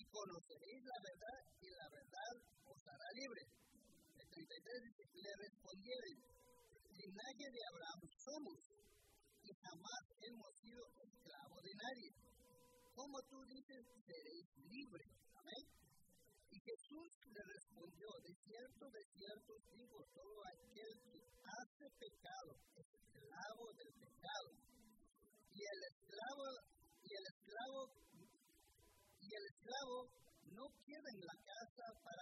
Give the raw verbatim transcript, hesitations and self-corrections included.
conoceréis la verdad y la verdad os hará libre. El treinta y tres dice, le respondieron, linaje de Abraham somos y jamás hemos sido esclavos de nadie. Como tú dices, seréis libres. Amén. Y Jesús le respondió, de cierto, de cierto digo, todo aquel que hace pecado es esclavo del pecado. Y el esclavo, y el esclavo, y el esclavo no queda en la casa